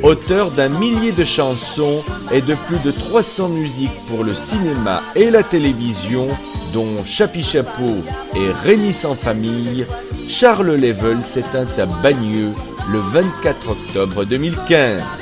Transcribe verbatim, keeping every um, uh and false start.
Auteur d'un millier de chansons et de plus de trois cents musiques pour le cinéma et la télévision, dont Chapi Chapeau et Rémi sans famille, Charles Level s'éteint à Bagneux le vingt-quatre octobre deux mille quinze.